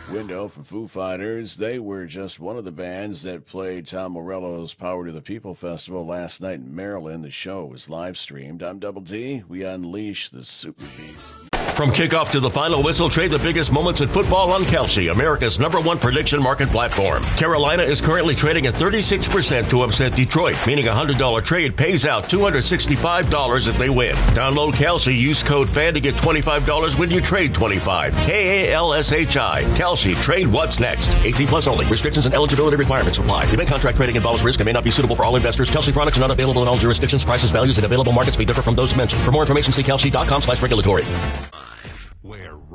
Window from Foo Fighters. They were just one of the bands that played Tom Morello's Power to the People Festival last night in Maryland. The show was live streamed. I'm Double D. We unleash the Super Beast. From kickoff to the final whistle, trade the biggest moments in football on Kalshi, America's #1 prediction market platform. Carolina is currently trading at 36% to upset Detroit, meaning a $100 trade pays out $265 if they win. Download Kalshi, use code FAN to get $25 when you trade $25. KALSHI. Kalshi, trade what's next. 18 plus only. Restrictions and eligibility requirements apply. Event contract trading involves risk and may not be suitable for all investors. Kalshi products are not available in all jurisdictions. Prices, values, and available markets may differ from those mentioned. For more information, see kalshi.com/regulatory. Where